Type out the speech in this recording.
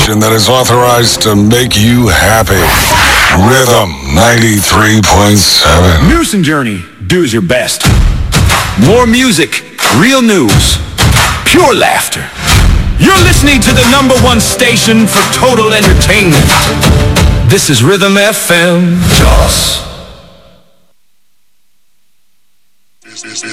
station that is authorized to make you happy. Rhythm 93.7. News and Journey, do as your best. More music, real news, pure laughter. You're listening to the #1 station for total entertainment. This is Rhythm FM, Jos.